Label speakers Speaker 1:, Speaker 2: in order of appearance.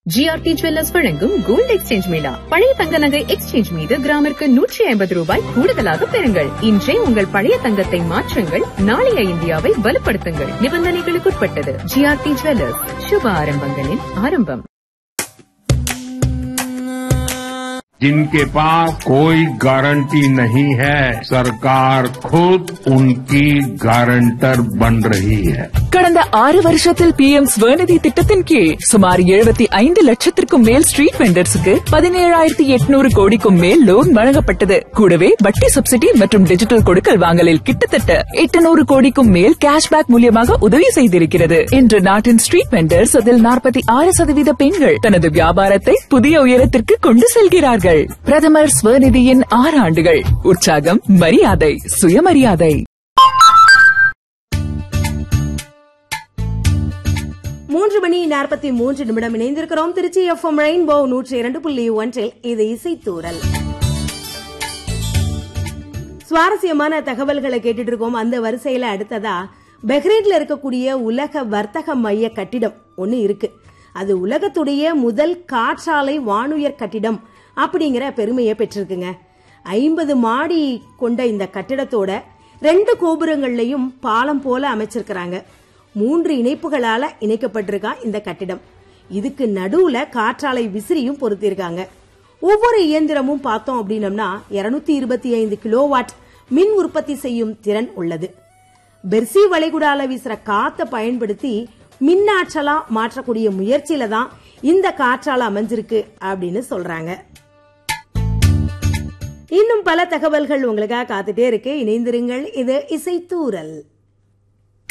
Speaker 1: GRT jewellers வழங்கும் gold exchange Mela. பழைய தங்க நகை எக்ஸ்சேஞ்ச் மீது கிராமிற்கு 150 ரூபாய் கூடுதலாக பெறுங்கள். இன்றே உங்கள் பழைய தங்கத்தை மாற்றுங்கள். நாளைய இந்தியாவை வலுப்படுத்துங்கள். நிபந்தனைகளுக்குட்பட்டது. ஜிஆர்டி ஜுவல்லர்ஸ், சுப ஆரம்பங்களின் ஆரம்பம்.
Speaker 2: जिनके पास कोई गारंटी नहीं है, सरकार खुद उनकी गारंटर बन रही है.
Speaker 3: கடந்த 6 வருஷத்தில் PM ஸ்வநிதி திட்டத்தின் கீழ் சுமார் 75 லட்சத்திற்கும் மேல் ஸ்ட்ரீட் வெண்டர்ஸுக்கு 17,800 கோடிக்கும் மேல் லோன் வழங்கப்பட்டது. கூடவே வட்டி சப்சிடி மற்றும் டிஜிட்டல் கொடுக்கல் வாங்கலில் கிட்டத்தட்ட 800 கோடிக்கும் மேல் கேஷ்பேக் மூலியமாக உதவி செய்திருக்கிறது. இன்று நாட்டின் ஸ்ட்ரீட் வெண்டர்ஸ் அதில் 46% பெண்கள் தனது வியாபாரத்தை புதிய உயரத்திற்கு கொண்டு செல்கிறார்கள். பிரதமர் ஸ்வநிதியின் 6 ஆண்டுகள். உற்சாகம், மரியாதை, சுயமரியாதை.
Speaker 4: 3:43 இணைந்திருக்கிறோம். திருச்சி FM ரெயின்போ 102.1 இது இசைத்தூரல். சுவாரஸ்யமான தகவல்களை கேட்டுட்டு இருக்கோம். அந்த வரிசையில அடுத்ததா பஹ்ரைன்ல இருக்கக்கூடிய உலக வர்த்தக மைய கட்டிடம் ஒன்னு இருக்கு. அது உலகத்துடைய முதல் காற்றாலை வானுயர் கட்டிடம் அப்படிங்கிற பெருமையை பெற்றிருக்குங்க. 50 மாடி கொண்ட இந்த கட்டிடத்தோட 2 கோபுரங்கள்லயும் பாலம் போல அமைச்சிருக்கிறாங்க. 3 இணைப்புகளால இணைக்கப்பட்டிருக்கா இந்த கட்டிடம். இதுக்கு நடுவுல காற்றாலை விசிறியும் பொருத்திருக்காங்க. ஒவ்வொரு இயந்திரமும் பார்த்தோம் அப்படின்னம்னா 225 கிலோவாட் மின் உற்பத்தி செய்யும் திறன் உள்ளது. பெர்சி வளைகுடால வீசுற காத்தை பயன்படுத்தி மின்னாற்றலா மாற்றக்கூடிய முயற்சியில தான் இந்த காற்றாலை அமைஞ்சிருக்கு அப்படின்னு சொல்றாங்க. இன்னும் பல தகவல்கள் உங்களுக்காக காத்துட்டே இருக்கு. இணைந்திருங்கள். இது இசைத்தூரல்.